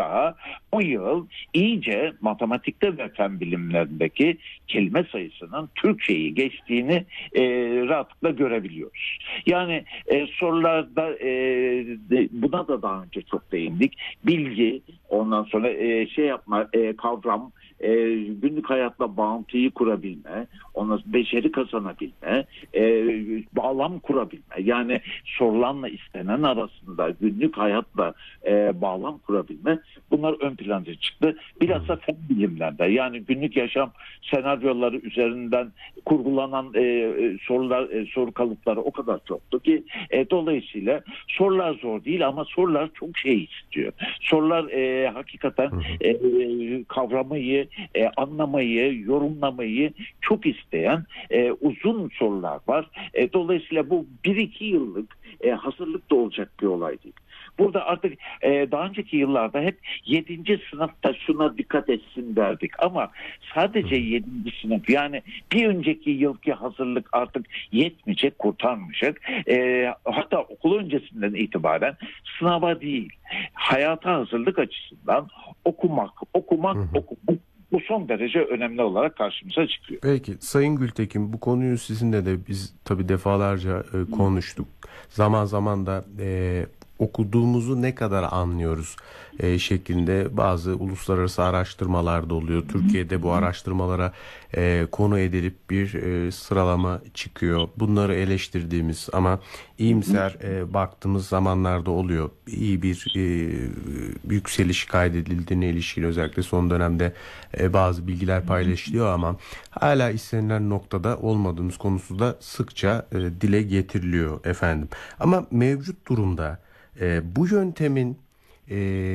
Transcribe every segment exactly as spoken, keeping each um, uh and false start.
daha bu yıl iyice matematikte ve fen bilimlerindeki kelime sayısının Türkçeyi geçtiğini e, rahatlıkla görebiliyoruz. Yani e, sorularda e, buna da daha önce çok değindik. Bilgi, ondan sonra e, şey yapma, e, kavram, e, günlük hayatla bağıntıyı kurabilme, ondan sonra beceri kazanabilme, e, bağlam kurabilme. Yani sorulanla istenen arasında günlük hayatla e, bağlam kurabilme, bunlar ön planda çıktı. Biraz da fen bilimlerde, yani günlük yaşam senaryoları üzerinden kurgulanan e, sorular, e, soru kalıpları o kadar çoktu ki e, dolayısıyla sorular zor değil ama sorular çok şey istiyor. Sorular e, hakikaten e, kavramayı, e, anlamayı, yorumlamayı çok isteyen e, uzun sorular var. E, dolayısıyla bu bir iki yıllık e, hazırlık da olacak bir olay değil. Burada artık e, daha önceki yıllarda hep yedinci sınıfta şuna dikkat etsin derdik ama sadece yedinci sınıf, yani bir önceki yılki hazırlık artık yetmeyecek, kurtarmayacak. E, hatta okul öncesinden itibaren sınava değil, hayata hazırlık açısından okumak, okumak, hı hı. okumak. Bu son derece önemli olarak karşımıza çıkıyor. Peki Sayın Gültekin, bu konuyu sizinle de biz tabii defalarca e, konuştuk. Zaman zaman da e, okuduğumuzu ne kadar anlıyoruz e, şeklinde bazı uluslararası araştırmalar da oluyor. Türkiye'de bu araştırmalara e, konu edilip bir e, sıralama çıkıyor. Bunları eleştirdiğimiz ama iyimser e, baktığımız zamanlarda oluyor. İyi bir e, yükseliş kaydedildiğine ilişkin özellikle son dönemde e, bazı bilgiler paylaşılıyor ama hala istenilen noktada olmadığımız konusu da sıkça e, dile getiriliyor efendim. Ama mevcut durumda e, bu yöntemin e,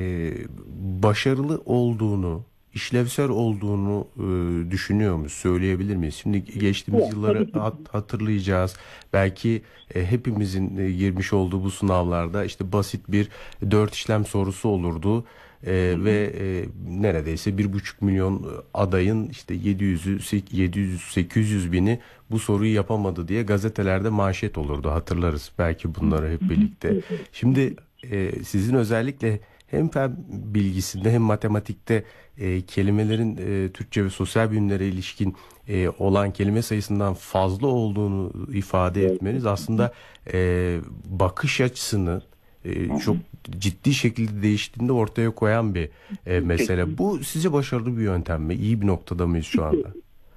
başarılı olduğunu, işlevsel olduğunu e, düşünüyor muyuz? Söyleyebilir miyiz? Şimdi geçtiğimiz yılları hat- hatırlayacağız. Belki e, hepimizin e, girmiş olduğu bu sınavlarda işte basit bir dört işlem sorusu olurdu. Ee, ve e, neredeyse bir buçuk milyon adayın işte yedi yüzü, yedi yüz, sekiz yüz bini bu soruyu yapamadı diye gazetelerde manşet olurdu, hatırlarız belki bunları hep birlikte. Şimdi e, sizin özellikle hem fen bilgisinde hem matematikte e, kelimelerin e, Türkçe ve sosyal bilimlere ilişkin e, olan kelime sayısından fazla olduğunu ifade etmeniz aslında e, bakış açısını e, çok ciddi şekilde değiştiğinde ortaya koyan bir e, mesele. Bu sizce başarılı bir yöntem mi? İyi bir noktada mıyız şu anda?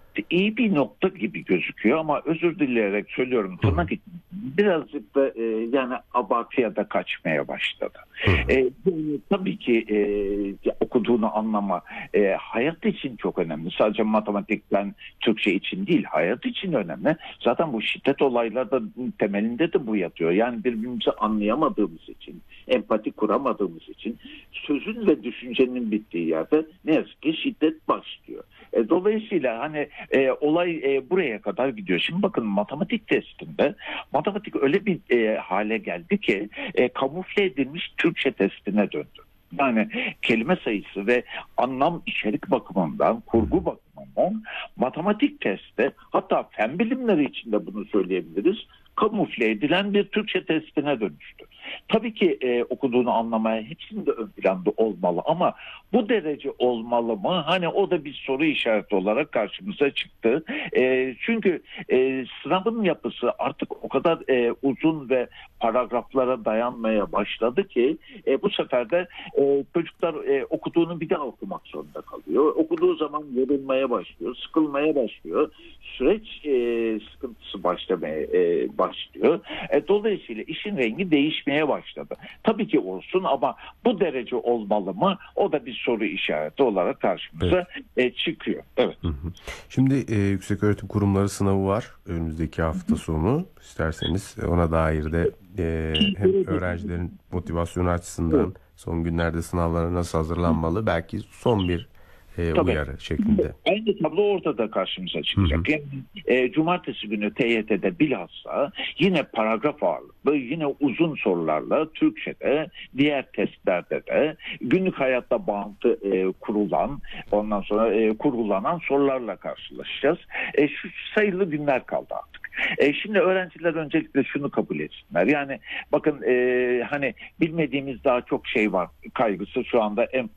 İyi bir nokta gibi gözüküyor ama özür dileyerek söylüyorum, tırnak için birazcık da e, yani abartıya da kaçmaya başladı. E, tabii ki e, okuduğunu anlama e, hayat için çok önemli. Sadece matematikten Türkçe için değil, hayat için önemli. Zaten bu şiddet olaylarda temelinde de bu yatıyor. Yani birbirimizi anlayamadığımız için, empati kuramadığımız için sözün ve düşüncenin bittiği yerde ne yazık ki şiddet başlıyor. E, dolayısıyla hani e, olay e, buraya kadar gidiyor. Şimdi bakın, matematik testinde matematik öyle bir e, hale geldi ki e, kamufle edilmiş Türkçe testine döndü. Yani kelime sayısı ve anlam içerik bakımından, kurgu bakımından matematik testte, hatta fen bilimleri için de bunu söyleyebiliriz, kamufle edilen bir Türkçe testine dönüştü. Tabii ki e, okuduğunu anlamaya hepsinde ön planda olmalı ama bu derece olmalı mı? Hani o da bir soru işareti olarak karşımıza çıktı. E, çünkü e, sınavın yapısı artık o kadar e, uzun ve paragraflara dayanmaya başladı ki e, bu sefer de e, çocuklar e, okuduğunu bir daha okumak zorunda kalıyor. Okuduğu zaman yorulmaya başlıyor, sıkılmaya başlıyor. Süreç e, sıkıntısı başlamaya e, başlıyor. E, dolayısıyla işin rengi değişmeye başladı. Tabii ki olsun ama bu derece olmalı mı? O da bir soru işareti olarak karşımıza evet. e, çıkıyor. Evet. Hı hı. Şimdi e, Yükseköğretim Kurumları sınavı var önümüzdeki hafta sonu. İsterseniz ona dair de e, hem öğrencilerin motivasyonu açısından son günlerde sınavlara nasıl hazırlanmalı, belki son bir E, uyarı şeklinde. Aynı tablo orada da karşımıza çıkacak. Hı hı. Yani, e, cumartesi günü T Y T'de bilhassa yine paragraf ağırlıklı, yine uzun sorularla Türkçe'de, diğer testlerde de günlük hayatta bağıntı e, kurulan, ondan sonra e, kurgulanan sorularla karşılaşacağız. E, şu sayılı günler kaldı artık. E, şimdi öğrenciler öncelikle şunu kabul etsinler. Yani bakın e, hani bilmediğimiz daha çok şey var kaygısı şu anda en